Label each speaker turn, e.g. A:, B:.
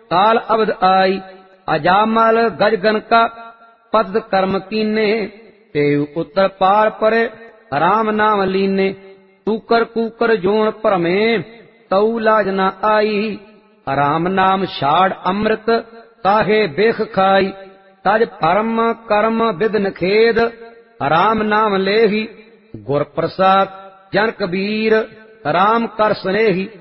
A: काल अवध आई। अजामल गज गनका पद कर्म कीने, तेऊ उत्तर पार परे राम नाम लीने। तूकर कूकर जोन भरमे, तऊ लाज न आई। राम नाम छाड़ अमृत, काहे बेख खाई। तज परम कर्म विद निखेद, राम नाम लेही। गुर प्रसाद जन कबीर, राम कर स्नेही।